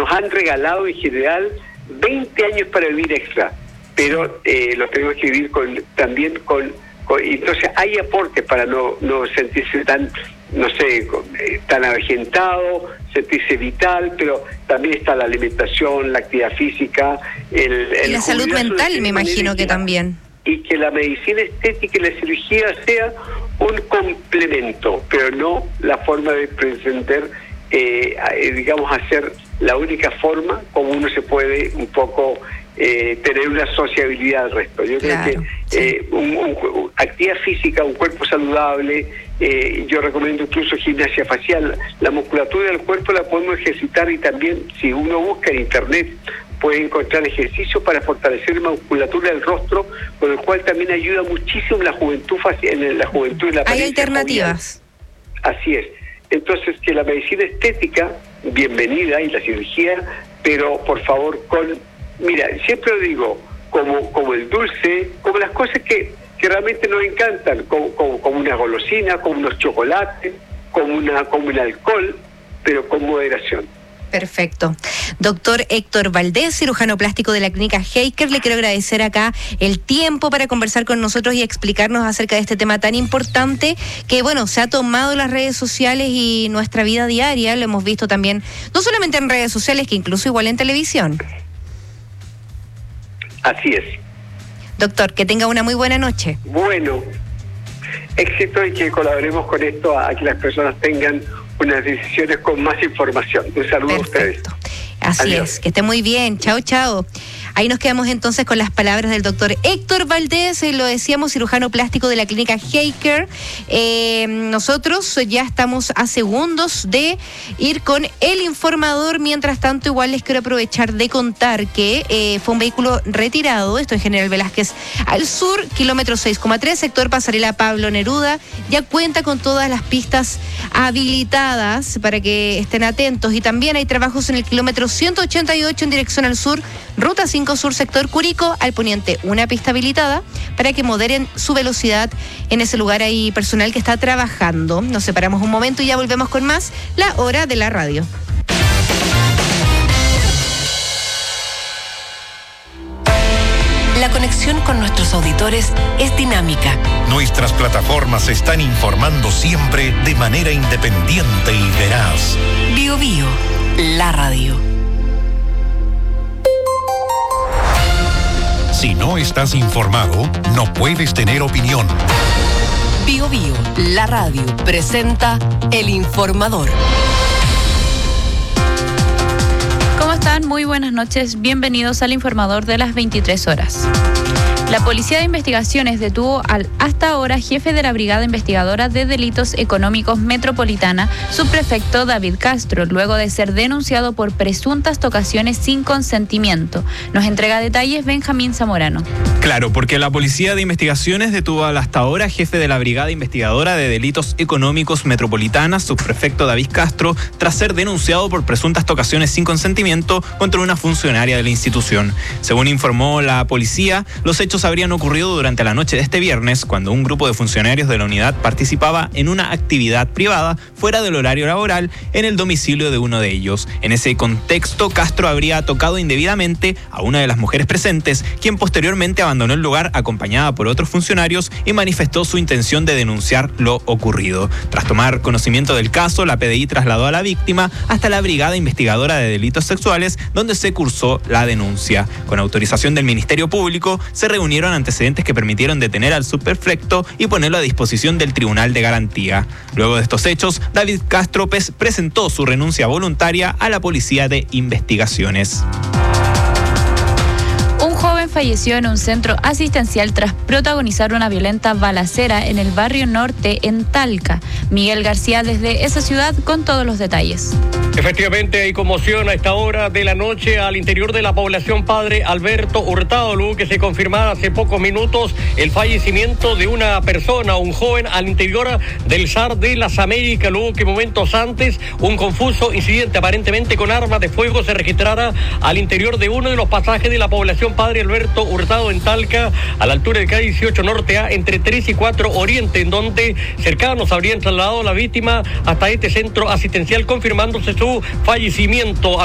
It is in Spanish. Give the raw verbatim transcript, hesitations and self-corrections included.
nos han regalado en general veinte años para vivir extra, pero eh, lo tenemos que vivir con, también con, con... Entonces hay aportes para no, no sentirse tan, no sé, tan avejentado, sentirse vital, pero también está la alimentación, la actividad física, el, el y la salud mental, me imagino que también. Y que la medicina estética y la cirugía sea un complemento, pero no la forma de pretender, eh, digamos, hacer la única forma como uno se puede un poco eh, tener una sociabilidad al resto. Yo claro, creo que sí. eh, un, un, actividad física, un cuerpo saludable, eh, yo recomiendo incluso gimnasia facial. La musculatura del cuerpo la podemos ejercitar y también, si uno busca en internet, puede encontrar ejercicios para fortalecer la musculatura del rostro, con el cual también ayuda muchísimo la juventud facial, en la juventud en la Hay alternativas. Jovial. Así es. Entonces, que la medicina estética, bienvenida, y la cirugía, pero por favor, con, mira, siempre lo digo, como, como el dulce, como las cosas que, que realmente nos encantan, como, como, como una golosina, como unos chocolates, como, una, como un alcohol, pero con moderación. Perfecto. Doctor Héctor Valdés, cirujano plástico de la clínica Heiker, le quiero agradecer acá el tiempo para conversar con nosotros y explicarnos acerca de este tema tan importante que, bueno, se ha tomado las redes sociales y nuestra vida diaria, lo hemos visto también, no solamente en redes sociales, que incluso igual en televisión. Así es. Doctor, que tenga una muy buena noche. Bueno, éxito y que colaboremos con esto a que las personas tengan unas decisiones con más información. Un saludo Perfecto. a ustedes. Así Adiós. es, que esté muy bien. Chao, chao. Ahí nos quedamos entonces con las palabras del doctor Héctor Valdés, eh, lo decíamos, cirujano plástico de la clínica Heiker. Eh, nosotros ya estamos a segundos de ir con el informador. Mientras tanto, igual les quiero aprovechar de contar que eh, fue un vehículo retirado, esto en General Velázquez al sur, kilómetro seis coma tres, sector Pasarela Pablo Neruda. Ya cuenta con todas las pistas habilitadas para que estén atentos. Y también hay trabajos en el kilómetro ciento ochenta y ocho en dirección al sur, ruta cinco Sur, sector Curicó, al poniente, una pista habilitada para que moderen su velocidad en ese lugar. Hay personal que está trabajando. Nos separamos un momento y ya volvemos con más La Hora de la Radio. La conexión con nuestros auditores es dinámica. Nuestras plataformas están informando siempre de manera independiente y veraz. Bio Bio, la radio. Si no estás informado, no puedes tener opinión. Bio Bio, la radio, presenta El Informador. ¿Cómo están? Muy buenas noches. Bienvenidos al Informador de las veintitrés horas. La Policía de Investigaciones detuvo al hasta ahora jefe de la Brigada Investigadora de Delitos Económicos Metropolitana, subprefecto David Castro, luego de ser denunciado por presuntas tocaciones sin consentimiento. Nos entrega detalles Benjamín Zamorano. Claro, porque la Policía de Investigaciones detuvo al hasta ahora jefe de la Brigada Investigadora de Delitos Económicos Metropolitana, subprefecto David Castro, tras ser denunciado por presuntas tocaciones sin consentimiento contra una funcionaria de la institución. Según informó la policía, los hechos habrían ocurrido durante la noche de este viernes, cuando un grupo de funcionarios de la unidad participaba en una actividad privada fuera del horario laboral en el domicilio de uno de ellos. En ese contexto, Castro habría tocado indebidamente a una de las mujeres presentes, quien posteriormente abandonó el lugar acompañada por otros funcionarios y manifestó su intención de denunciar lo ocurrido. Tras tomar conocimiento del caso, la P D I trasladó a la víctima hasta la Brigada Investigadora de Delitos Sexuales, donde se cursó la denuncia. Con autorización del Ministerio Público, se reunió unieron antecedentes que permitieron detener al subprefecto y ponerlo a disposición del Tribunal de Garantía. Luego de estos hechos, David Castro presentó su renuncia voluntaria a la Policía de Investigaciones. Un joven falleció en un centro asistencial tras protagonizar una violenta balacera en el barrio norte en Talca. Miguel García desde esa ciudad con todos los detalles. Efectivamente hay conmoción a esta hora de la noche al interior de la población Padre Alberto Hurtado, luego que se confirmara hace pocos minutos el fallecimiento de una persona, un joven al interior del S A R de las Américas, luego que momentos antes un confuso incidente aparentemente con armas de fuego se registrara al interior de uno de los pasajes de la población Padre Alberto Hurtado en Talca, a la altura del K dieciocho Norte A, entre tres y cuatro Oriente, en donde cercanos habrían trasladado a la víctima hasta este centro asistencial, confirmándose su fallecimiento.